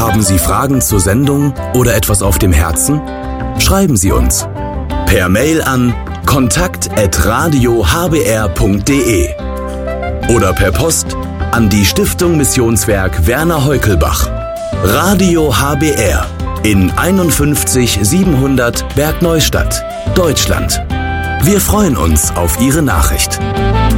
Haben Sie Fragen zur Sendung oder etwas auf dem Herzen? Schreiben Sie uns per Mail an kontakt@radiohbr.de oder per Post an die Stiftung Missionswerk Werner Heukelbach. Radio HBR in 51 700 Bergneustadt, Deutschland. Wir freuen uns auf Ihre Nachricht.